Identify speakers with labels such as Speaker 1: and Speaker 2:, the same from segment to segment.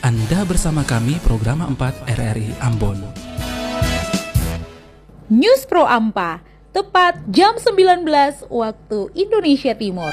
Speaker 1: Anda bersama kami program 4 RRI Ambon.
Speaker 2: News Pro Ampa, tepat jam 19 waktu Indonesia Timur.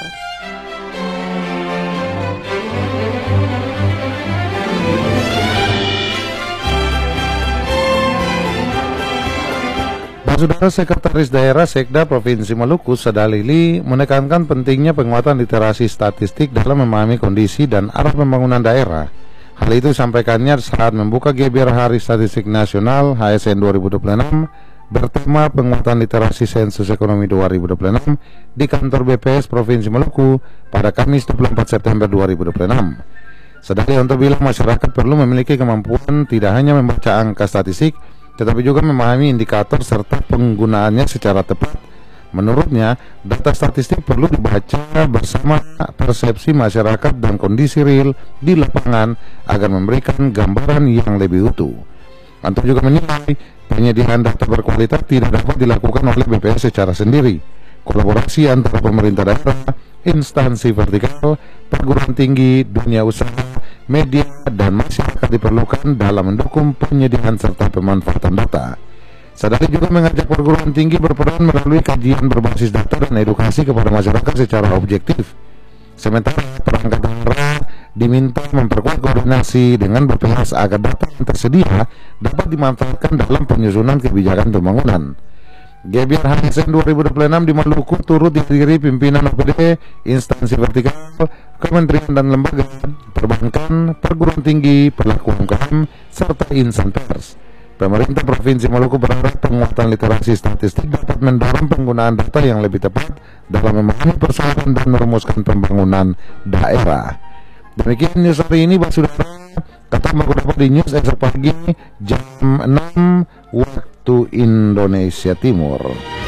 Speaker 3: Saudara Sekretaris Daerah Sekda Provinsi Maluku Sadalili menekankan pentingnya penguatan literasi statistik dalam memahami kondisi dan arah pembangunan daerah. Hal itu disampaikannya saat membuka Gebiar Hari Statistik Nasional HSN 2026 bertema penguatan literasi sensus ekonomi 2026 di kantor BPS Provinsi Maluku pada Kamis 24 September 2026. Sadalili untuk bilang masyarakat perlu memiliki kemampuan tidak hanya membaca angka statistik, tetapi juga memahami indikator serta penggunaannya secara tepat. Menurutnya, data statistik perlu dibaca bersama persepsi masyarakat dan kondisi real di lapangan agar memberikan gambaran yang lebih utuh. Antum juga menilai penyediaan data berkualitas tidak dapat dilakukan oleh BPS secara sendiri. Kolaborasi antara pemerintah daerah, instansi vertikal, perguruan tinggi, dunia usaha, media, dan masyarakat diperlukan dalam mendukung penyediaan serta pemanfaatan data. Sadalili juga mengajak perguruan tinggi berperan melalui kajian berbasis data dan edukasi kepada masyarakat secara objektif. Sementara perangkat daerah diminta memperkuat koordinasi dengan BPS agar data yang tersedia dapat dimanfaatkan dalam penyusunan kebijakan pembangunan. Gebiar HSN 2026 di Maluku turut dihadiri pimpinan OPD, instansi vertikal, kementerian dan lembaga, perbankan, perguruan tinggi, pelaku UMKM, serta insan pers. Pemerintah Provinsi Maluku berharap penguatan literasi statistik dapat mendorong penggunaan data yang lebih tepat dalam memahami persoalan dan merumuskan pembangunan daerah. Demikian news hari ini, saudara. Kata mau dapat di news esok pagi jam 6 waktu Indonesia Timur.